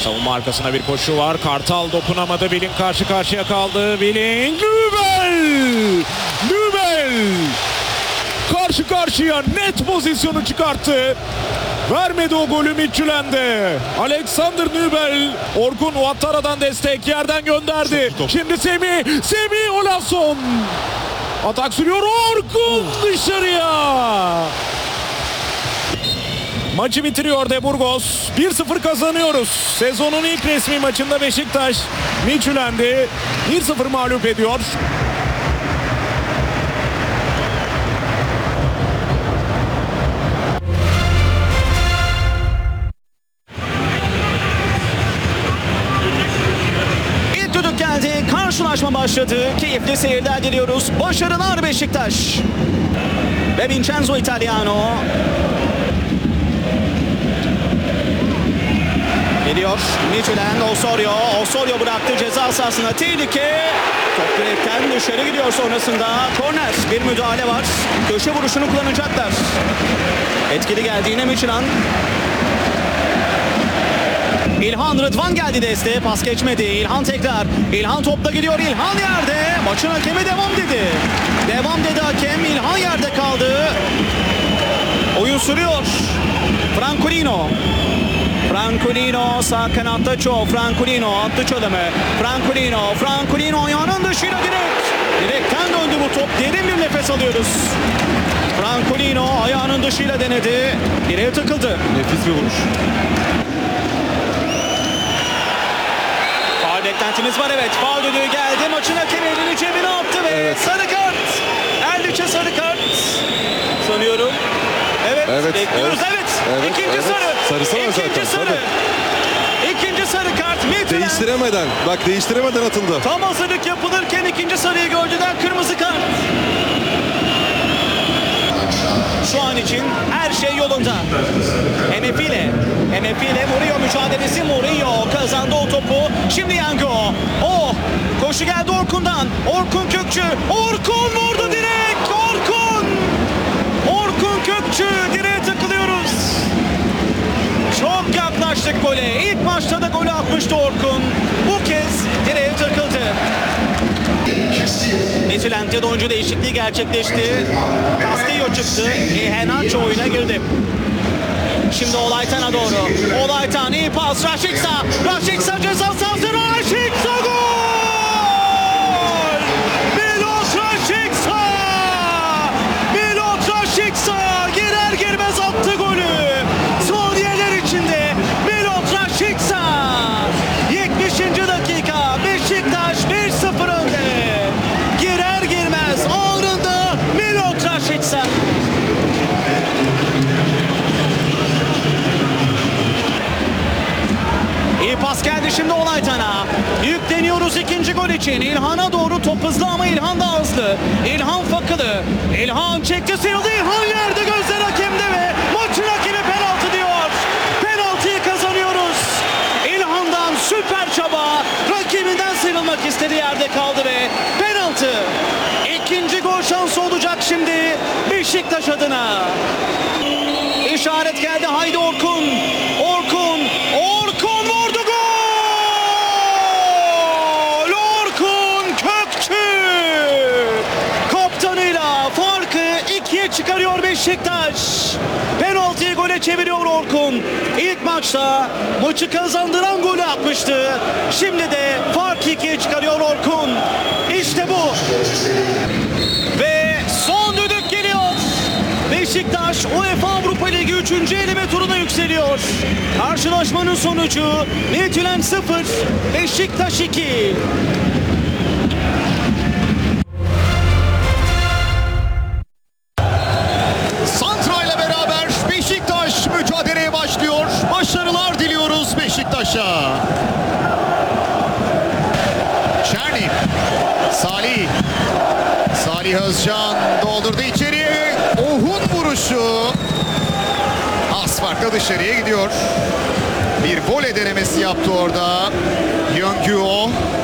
Savunma arkasına bir koşu var. Kartal dokunamadı. Willing karşı karşıya kaldı. Willing. Nübel. Karşı karşıya net pozisyonu çıkarttı. Vermedi o golü Midtjylland'e. Alexander Nübel. Orkun Ouattara'dan destek yerden gönderdi. Şimdi Semih Olason. Atak sürüyor. Orkun dışarıya. Maçı bitiriyor De Burgos. 1-0 kazanıyoruz. Sezonun ilk resmi maçında Beşiktaş Midtjylland'i 1-0 mağlup ediyor. İlk düdük geldi. Karşılaşma başladı. Keyifli seyirler diliyoruz. Başarılar Beşiktaş. Ve Vincenzo Italiano. Geliyor Midtjylland. Osorio bıraktı ceza sahasına. Tehlike. Top direkten dışarı gidiyor sonrasında. Korner. Bir müdahale var. Köşe vuruşunu kullanacaklar. Etkili geldi yine Midtjylland. İlhan Rıdvan geldi desteğe. Pas geçmedi. İlhan tekrar. İlhan topla gidiyor. İlhan yerde. Maçın hakemi devam dedi. Devam dedi hakem. İlhan yerde kaldı. Oyun sürüyor. Francolino sağ kanatta Francolino attı çalımı. Francolino ayağının dışıyla direkten döndü bu top. Derin bir nefes alıyoruz. Francolino ayağının dışıyla denedi. Direğe takıldı. Nefis bir vuruş. Faul beklentimiz var, evet. Faul düdüğü geldi. Maçın hakemi elini cebine attı ve evet. Sarı kart. Erliç'e sarı kart sanıyorum. Evet, bekliyoruz. Evet. İkinci sarı. Sarısı var zaten. İkinci sarı. İkinci sarı kart. Midtjylland. Değiştiremeden atıldı. Tam hazırlık yapılırken ikinci sarıyı gördüler. Kırmızı kart. Şu an için her şey yolunda. Enefile Mourinho mücadelesi. Mourinho kazandı o topu. Şimdi Yango. Koşu geldi Orkun'dan. Orkun Kökçü. Orkun vurdu direkt. Orkun Kökçü. Direğe takılıyoruz. Çok yaklaştık gole. İlk maçta da golü atmıştı Orkun. Bu kez direğe takıldı. Midtjylland'de de oyuncu değişikliği gerçekleşti. Castillo çıktı. Henacho oyuna girdi. Şimdi Olaytan'a doğru. Olaytan iyi pas. Rashica ceza sahası. Rashica gol! Milot Rashica girer girmez attı golü. Saniyeler içinde Milot Rashica. 70. dakika. Beşiktaş 1-0 önde. Girer girmez anında Milot Rashica. İyi pas geldi şimdi Olaytan'a. Yükleniyoruz ikinci gol için. İlhan'a doğru top hızlı ama İlhan da hızlı. İlhan fakılı. İlhan çekti, sıyrıldı. İlhan yerde, gözler hakemde ve maçın hakemi penaltı diyor. Penaltıyı kazanıyoruz. İlhan'dan süper çaba. Rakibinden sıyrılmak istedi, yerde kaldı ve penaltı. İkinci gol şansı olacak şimdi Beşiktaş adına. İşaret geldi. Haydi Orkun vurdu, gol! Orkun Kökçü kaptanıyla farkı 2'ye çıkarıyor Beşiktaş. Penaltıyı gole çeviriyor Orkun. İlk maçta maçı kazandıran golü atmıştı. Şimdi de farkı 2'ye çıkarıyor Orkun. İşte bu. Ve son düdük geliyor. Beşiktaş UEFA Avrupa Ligi 3. eleme turuna yükseliyor. Karşılaşmanın sonucu Midtjylland 0, Beşiktaş 2. Santra ile beraber Beşiktaş mücadeleye başlıyor. Başarılar diliyoruz Beşiktaş'a. Çerni, Salih Özcan doldurdu içeriye. Ohun vuruşu az farkla dışarıya gidiyor. Bir voley denemesi yaptı orada Yongguo.